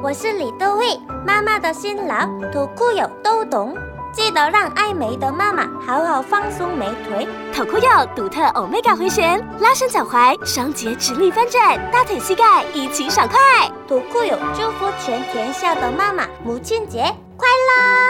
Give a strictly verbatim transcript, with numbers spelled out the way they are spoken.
我是李多惠，妈妈的辛劳，土库友都懂。记得让爱美的妈妈好好放松美腿。 土库友独特 Omega 回旋，拉伸脚踝，双节直立翻转，大腿膝盖一起爽快。 土库友祝福全天下的妈妈母亲节快乐！